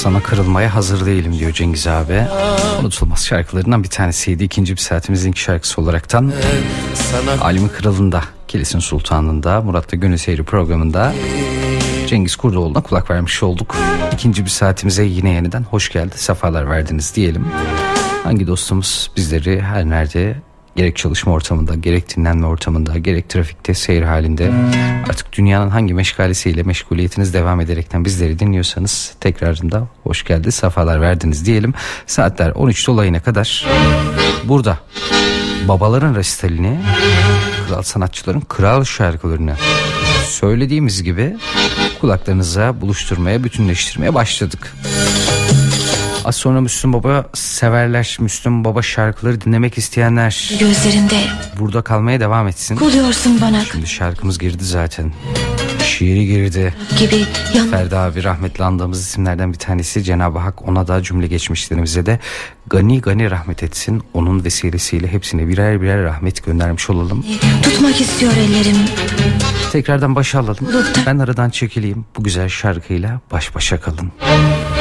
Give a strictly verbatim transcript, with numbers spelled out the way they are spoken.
Sana kırılmaya hazır değilim diyor Cengiz abi. Unutulmaz şarkılarından bir tanesiydi. İkinci bir saatimizin ilk şarkısı olaraktan Alimin Kralı'nda, Kilis'in Sultanı'nda, Murat'la Gönül Seyri programında Cengiz Kurdoğlu'na kulak vermiş olduk. İkinci bir saatimize yine yeniden hoş geldi, sefalar verdiniz diyelim. Hangi dostumuz bizleri her nerede, gerek çalışma ortamında, gerek dinlenme ortamında, gerek trafikte, seyir halinde, artık dünyanın hangi meşgalesiyle meşguliyetiniz devam ederekten bizleri dinliyorsanız tekrarında hoş geldi, sefalar verdiniz diyelim. Saatler on üç dolayına kadar burada babaların resitalini, kral sanatçıların kral şarkılarını söylediğimiz gibi kulaklarınıza buluşturmaya, bütünleştirmeye başladık. Az sonra Müslüm Baba severler, Müslüm Baba şarkıları dinlemek isteyenler gözlerinde burada kalmaya devam etsin. Kuluyorsun bana. Şimdi şarkımız girdi zaten. Şiiri girdi. Gibi yan... Ferdi abi rahmetli andığımız isimlerden bir tanesi. Cenab-ı Hak ona da cümle geçmişlerimize de gani gani rahmet etsin. Onun vesilesiyle hepsine birer birer rahmet göndermiş olalım. Tutmak istiyor ellerim. Tekrardan başa alalım. Ben aradan çekileyim. Bu güzel şarkıyla baş başa kalın.